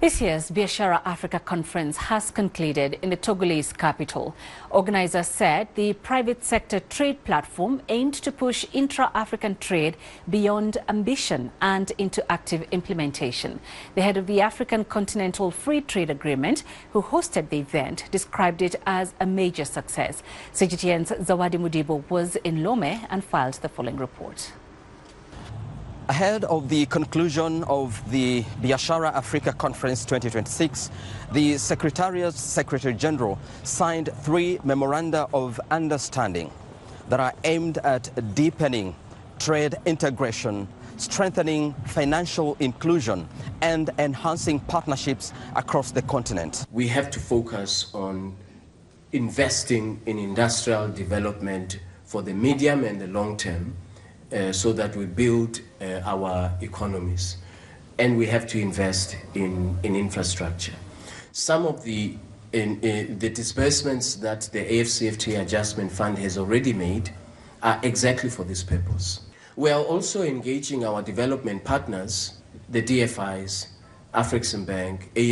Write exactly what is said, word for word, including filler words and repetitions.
This year's Biashara Africa Conference has concluded in the Togolese capital. Organizers said the private sector trade platform aimed to push intra-African trade beyond ambition and into active implementation. The head of the African Continental Free Trade Agreement, who hosted the event, described it as a major success. C G T N's Zawadi Mudibo was in Lome and filed the following report. Ahead of the conclusion of the Biashara Africa Conference twenty twenty-six, the Secretariat's Secretary General signed three memoranda of understanding that are aimed at deepening trade integration, strengthening financial inclusion, and enhancing partnerships across the continent. We have to focus on investing in industrial development for the medium and the long term, Uh, so that we build uh, our economies, and we have to invest in, in infrastructure. Some of the, in, uh, the disbursements that the A F C F T A Adjustment Fund has already made are exactly for this purpose. We are also engaging our development partners, the D F Is, Afreximbank, A